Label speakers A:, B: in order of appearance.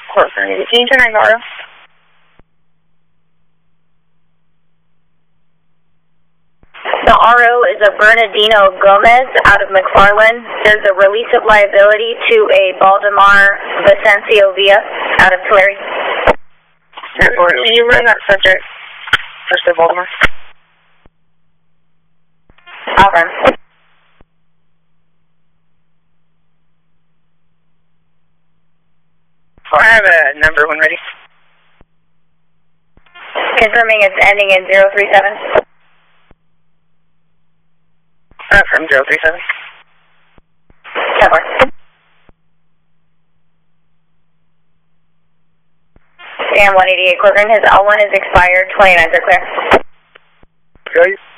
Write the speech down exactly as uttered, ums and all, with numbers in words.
A: Corcoran. Can you turn on R O?
B: The R O is a Bernardino Gomez out of McFarland. There's a release of liability to a Baldemar Vicencio Villa out of Tulare.
A: Can you run that subject first to Baltimore?
B: I'll run.
A: I have a number when ready.
B: Confirming it's ending in zero three seven.
A: Uh, from zero three seven.
B: Cover. Scan one eighty-eight Corcoran. His L one is expired. twenty-nines are clear.
A: Okay.